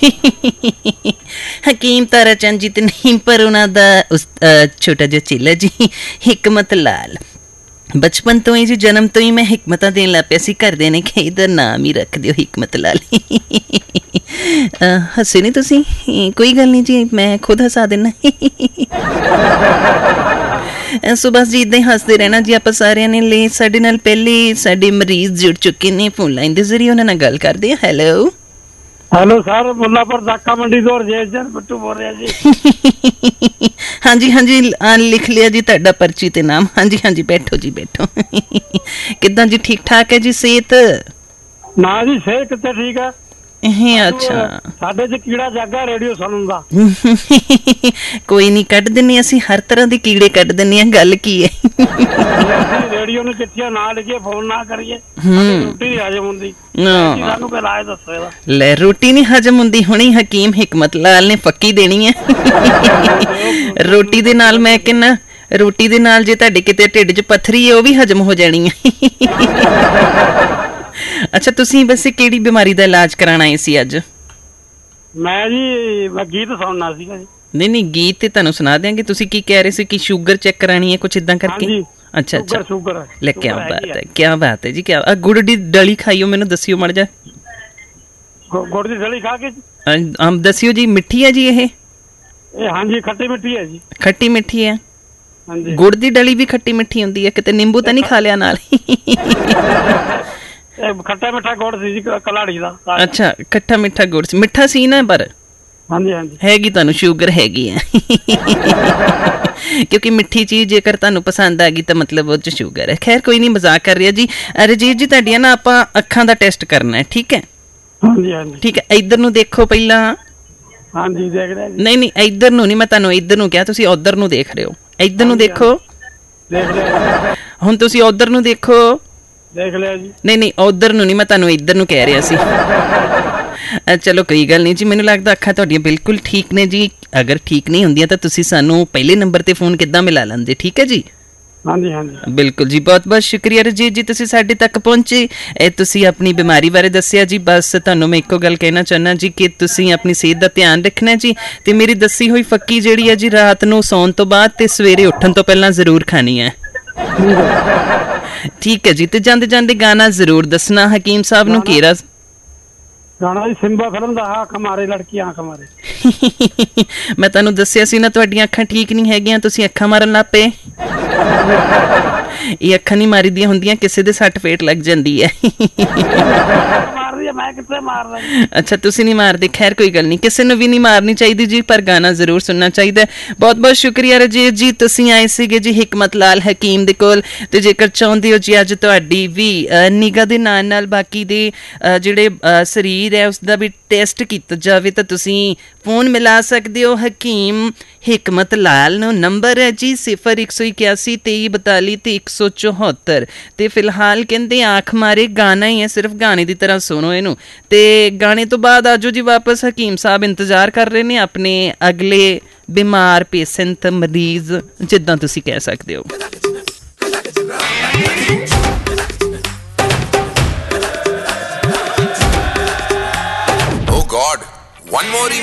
ਹਕੀਮ ਤਾਰਾ ਚੰਦ ਜੀ ਤੇ ਨਹੀਂ, ਪਰ ਉਹਨਾਂ ਦਾ ਛੋਟਾ ਜਿਹਾ ਚੇਲਾ ਜੀ ਹਿਕਮਤ ਲਾਲ। ਬਚਪਨ ਤੋਂ ਹੀ ਜੀ, ਜਨਮ ਤੋਂ ਹੀ ਮੈਂ ਹਿਕਮਤਾਂ ਦੇਣ ਲੱਗ ਪਿਆ ਸੀ। ਘਰਦੇ ਨੇ ਕਿ ਇਹਦਾ ਨਾਮ ਹੀ ਰੱਖ ਦਿਓ ਹਿਕਮਤ ਲਾਲ। ਹੱਸੇ ਨਹੀਂ ਤੁਸੀਂ? ਕੋਈ ਗੱਲ ਨਹੀਂ ਜੀ, ਮੈਂ ਖੁਦ ਹੱਸਾ ਦੇਣਾ। ਸੋ ਬਸ ਜੀ ਇੱਦਾਂ ਹੀ ਹੱਸਦੇ ਰਹਿਣਾ ਜੀ ਆਪਾਂ ਸਾਰਿਆਂ ਨੇ। ਲਈ ਸਾਡੇ ਨਾਲ ਪਹਿਲੇ ਸਾਡੇ ਮਰੀਜ਼ ਜੁੜ ਚੁੱਕੇ ਨੇ ਫੋਨ ਲਾਈਨ ਦੇ ਜ਼ਰੀਏ, ਉਹਨਾਂ ਨਾਲ ਗੱਲ ਕਰਦੇ ਹਾਂ। ਹੈਲੋ ਹੈਲੋ ਸਰ, ਮੁੱਲਾਪੁਰ ਦਾਕਾ ਮੰਡੀ ਤੋਂ ਰਜੇਸ਼ ਬੱਟੂ ਬੋਲ ਰਿਹਾ ਜੀ। ਹਾਂਜੀ ਹਾਂਜੀ, ਲਿਖ ਲਿਆ ਜੀ ਤੁਹਾਡਾ ਪਰਚੀ ਤੇ ਨਾਮ। ਹਾਂਜੀ ਹਾਂਜੀ, ਬੈਠੋ ਜੀ ਬੈਠੋ। ਕਿੱਦਾਂ ਜੀ, ਠੀਕ ਠਾਕ ਹੈ ਜੀ ਸਿਹਤ? ਨਾ ਜੀ, ਸਿਹਤ ਕਿੱਥੇ ਠੀਕ ਹੈ। ਅੱਛਾ, ਸਾਡੇ ਚ ਕੀੜਾ ਜਾਗਾ ਰੇਡੀਓ ਸੁਣਨ ਦਾ। ਕੋਈ ਨੀ, ਕੱਢ ਦਿੰਨੇ ਅਸੀਂ, ਹਰ ਤਰ੍ਹਾਂ ਦੇ ਕੀੜੇ ਕੱਢ ਦਿੰਨੇ ਆ। ਗੱਲ ਕੀ ਹੈ, ਰੇਡੀਓ ਨੂੰ ਚਿੱਠੀਆਂ ਨਾ ਲਿਖੀਏ, ਫੋਨ ਨਾ ਕਰੀਏ, ਰੋਟੀ ਨੀ ਹਜਮ ਹੁੰਦੀ। ਸਾਨੂੰ ਕੋਈ ਰਾਏ ਦੱਸੋ ਇਹਦਾ। ਲੈ, ਰੋਟੀ ਨੀ ਹਜਮ ਹੁੰਦੀ, ਹੁਣੀ ਹਕੀਮ ਹਿਕਮਤ ਲਾਲ ਨੇ ਫੱਕੀ ਦੇਣੀ ਹੈ। ਰੋਟੀ ਦੇ ਨਾਲ ਮੈਂ ਕਹਿੰਦਾ, ਰੋਟੀ ਦੇ ਨਾਲ ਜੇ ਤੁਹਾਡੇ ਕਿਤੇ ਢਿੱਡ 'ਚ ਪੱਥਰੀ ਹੈ ਉਹ ਵੀ ਹਜਮ ਹੋ ਜਾਣੀ ਹੈ। ਅੱਛਾ, ਤੁਸੀਂ ਵੈਸੇ ਕਿਹੜੀ ਬਿਮਾਰੀ ਦਾ ਇਲਾਜ ਕਰਾਉਣ ਆਏ ਸੀ ਅੱਜ? ਮੈਂ ਜੀ ਗੀਤ ਸੁਣਨਾ ਸੀਗਾ ਜੀ। ਨਹੀਂ ਨਹੀਂ, ਗੀਤ ਤੇ ਤੁਹਾਨੂੰ ਸੁਣਾ ਦਿਆਂਗੇ। ਤੁਸੀਂ ਕੀ ਕਹਿ ਰਹੇ ਸੀ ਕਿ ਸ਼ੂਗਰ ਚੈੱਕ ਕਰਾਣੀ ਹੈ, ਕੁਛ ਏਦਾਂ ਕਰਕੇ? ਅੱਛਾ ਅੱਛਾ, ਲੈ ਕਿਆ ਬਾਤ ਹੈ, ਕਿਆ ਬਾਤ ਹੈ ਜੀ। ਕਿਆ ਗੁੜ ਦੀ ਡਲੀ ਖਾਈਓ, ਮੈਨੂੰ ਦੱਸਿਓ ਮੜ ਜਾ। ਗੁੜ ਦੀ ਡਲੀ ਖਾ ਕੇ ਦੱਸਿਓ ਜੀ, ਮਿੱਠੀ ਹੈ ਜੀ ਇਹ? ਹਾਂਜੀ, ਖੱਟੀ ਮਿੱਠੀ ਹੈ ਜੀ। ਖੱਟੀ ਮਿੱਠੀ ਹੈ? ਗੁੜ ਦੀ ਡਲੀ ਵੀ ਖੱਟੀ ਮਿੱਠੀ ਹੁੰਦੀ ਹੈ? ਕਿਤੇ ਨਿੰਬੂ ਤਾਂ ਨਹੀਂ ਖਾ ਲਿਆ ਨਾਲ? ਖੱਟਾ ਮਿੱਠਾ ਗੁੜ ਸੀ ਜੀ, ਕਲਾੜੀ ਦਾ। ਅੱਛਾ, ਖੱਟਾ ਮਿੱਠਾ ਗੁੜ ਸੀ, ਮਿੱਠਾ ਸੀ ਨਾ ਪਰ? ਹਾਂਜੀ ਹਾਂਜੀ, ਹੈਗੀ ਤੁਹਾਨੂੰ ਸ਼ੂਗਰ ਹੈਗੀ ਹੈ। ਕਿਉਂਕਿ ਮਿੱਠੀ ਚੀਜ਼ ਜੇਕਰ ਤੁਹਾਨੂੰ ਪਸੰਦ ਆ ਗਈ ਤਾਂ ਮਤਲਬ ਉਹ 'ਚ ਸ਼ੂਗਰ ਹੈ। ਖੈਰ ਕੋਈ ਨਹੀਂ, ਮਜ਼ਾਕ ਕਰ ਰਿਹਾ ਜੀ। ਰਜੀਤ ਜੀ, ਤੁਹਾਡੀਆਂ ਨਾ ਆਪਾਂ ਅੱਖਾਂ ਦਾ ਟੈਸਟ ਕਰਨਾ ਹੈ, ਠੀਕ ਹੈ? ਹਾਂਜੀ ਹਾਂਜੀ, ਠੀਕ ਹੈ। ਇੱਧਰ ਨੂੰ ਦੇਖੋ ਪਹਿਲਾਂ। ਹਾਂਜੀ, ਦੇਖ ਰਿਹਾ ਜੀ। ਨਹੀਂ ਨਹੀਂ, ਇੱਧਰ ਨੂੰ ਨਹੀਂ, ਮੈਂ ਤੁਹਾਨੂੰ ਇੱਧਰ ਨੂੰ ਕਿਹਾ, ਤੁਸੀਂ ਉੱਧਰ ਨੂੰ ਦੇਖ ਰਹੇ ਹੋ। ਇੱਧਰ ਨੂੰ ਦੇਖੋ। ਦੇਖ ਲਿਆ। ਹੁਣ ਤੁਸੀਂ ਉੱਧਰ ਨੂੰ ਦੇਖੋ। ਦੇਖ ਲਿਆ ਜੀ। ਨਹੀਂ ਨਹੀਂ, ਉੱਧਰ ਨੂੰ ਨਹੀਂ, ਮੈਂ ਤੁਹਾਨੂੰ ਇੱਧਰ ਨੂੰ ਕਹਿ ਰਿਹਾ ਸੀ। ਚਲੋ ਕੋਈ ਗੱਲ ਨਹੀਂ ਜੀ, ਮੈਨੂੰ ਲੱਗਦਾ ਅੱਖਾਂ ਤੁਹਾਡੀਆਂ ਬਿਲਕੁਲ ਠੀਕ ਨੇ ਜੀ। ਅਗਰ ਠੀਕ ਨਹੀਂ ਹੁੰਦੀਆਂ ਤਾਂ ਤੁਸੀਂ ਸਾਨੂੰ ਪਹਿਲੇ ਨੰਬਰ ਤੇ ਫੋਨ ਕਿੱਦਾਂ ਮਿਲਾ ਲੈਂਦੇ, ਠੀਕ ਹੈ ਜੀ? ਹਾਂਜੀ ਹਾਂਜੀ, ਬਿਲਕੁਲ ਜੀ। ਬਹੁਤ ਬਹੁਤ ਸ਼ੁਕਰੀਆ ਰਜੀਤ ਜੀ, ਤੁਸੀਂ ਸਾਡੇ ਤੱਕ ਪਹੁੰਚੇ। ਤੁਸੀਂ ਆਪਣੀ ਬਿਮਾਰੀ ਬਾਰੇ ਦੱਸਿਆ ਜੀ। ਬਸ ਤੁਹਾਨੂੰ ਮੈਂ ਇੱਕੋ ਗੱਲ ਕਹਿਣਾ ਚਾਹੁੰਦਾ ਜੀ ਕਿ ਤੁਸੀਂ ਆਪਣੀ ਸਿਹਤ ਦਾ ਧਿਆਨ ਰੱਖਣਾ ਜੀ। ਤੇ ਮੇਰੀ ਦੱਸੀ ਹੋਈ ਫੱਕੀ ਜਿਹੜੀ ਹੈ ਜੀ, ਰਾਤ ਨੂੰ ਸੌਣ ਤੋਂ ਬਾਅਦ ਤੇ ਸਵੇਰੇ ਉੱਠਣ ਤੋਂ ਪਹਿਲਾਂ ਜ਼ਰੂਰ ਖਾਣੀ ਹੈ। ਠੀਕ ਹੈ ਜੀ। ਤੇ ਜਾਂਦੇ ਜਾਂਦੇ ਗਾਣਾ ਜ਼ਰੂਰ ਦੱਸਣਾ ਹਕੀਮ ਸਾਹਿਬ ਨੂੰ। ਕਿਹੜਾ ਗਾਣਾ? ਸਿੰਬਾ ਫਿਲਮ ਦਾ, ਅੱਖ ਮਾਰੇ ਲੜਕੀ ਅੱਖ ਮਾਰੇ। ਮੈਂ ਤੁਹਾਨੂੰ ਦੱਸਿਆ ਸੀ ਨਾ, ਤੁਹਾਡੀਆਂ ਅੱਖਾਂ ਠੀਕ ਨਹੀਂ ਹੈਗੀਆਂ, ਤੁਸੀਂ ਅੱਖਾਂ ਮਾਰਨ ਲੱਗ ਪਏ। ਇਹ ਅੱਖਾਂ ਨਹੀਂ ਮਾਰੀ ਦੀਆਂ ਹੁੰਦੀਆਂ, ਕਿਸੇ ਦੇ ਸੱਟ ਫੇਟ ਲੱਗ ਜਾਂਦੀ ਹੈ। ਅੱਛਾ, ਤੁਸੀਂ ਨਹੀਂ ਮਾਰਦੇ? ਖੈਰ ਕੋਈ ਗੱਲ ਨਹੀਂ, ਕਿਸੇ ਨੂੰ ਵੀ ਨਹੀਂ ਮਾਰਨੀ ਚਾਹੀਦੀ ਜੀ, ਪਰ ਗਾਣਾ ਜ਼ਰੂਰ ਸੁਣਨਾ ਚਾਹੀਦਾ। ਬਹੁਤ ਬਹੁਤ ਸ਼ੁਕਰੀਆ ਰਜੀਤ ਜੀ, ਤੁਸੀਂ ਆਏ ਸੀਗੇ ਜੀ ਹਿਕਮਤ ਲਾਲ ਹਕੀਮ ਦੇ ਕੋਲ। ਤੇ ਜੇਕਰ ਚਾਹੁੰਦੇ ਹੋ ਜੀ ਅੱਜ ਤੁਹਾਡੀ ਵੀ ਨਿਗਾਹ ਦੇ ਨਾਲ ਨਾਲ ਬਾਕੀ ਦੇ ਜਿਹੜੇ ਸਰੀਰ ਹੈ ਉਸਦਾ ਵੀ ਟੈਸਟ ਕੀਤਾ ਜਾਵੇ ਤਾਂ ਤੁਸੀਂ ਫੋਨ ਮਿਲਾ ਸਕਦੇ ਹੋ ਹਕੀਮ ਹਿਕਮਤ ਲਾਲ ਨੂੰ। ਨੰਬਰ ਹੈ ਜੀ 0181 2342 ਤੇ 174। ਤੇ ਫਿਲਹਾਲ ਕਹਿੰਦੇ ਆਖ ਮਾਰੇ ਗਾਣਾ ਹੀ ਹੈ, ਸਿਰਫ ਗਾਣੇ ਦੀ ਤਰ੍ਹਾਂ ਸੁਣੋ ਇਹਨੂੰ। ਤੇ ਗਾਣੇ ਤੋਂ ਬਾਅਦ ਆਜੋ ਜੀ ਵਾਪਸ। ਹਕੀਮ ਸਾਹਿਬ ਇੰਤਜ਼ਾਰ ਕਰ ਰਹੇ ਨੇ ਆਪਣੇ ਅਗਲੇ ਬਿਮਾਰ ਪੇਸ਼ੈਂਟ, ਮਰੀਜ਼, ਜਿੱਦਾਂ ਤੁਸੀਂ ਕਹਿ ਸਕਦੇ ਹੋ। Oh God, one more email.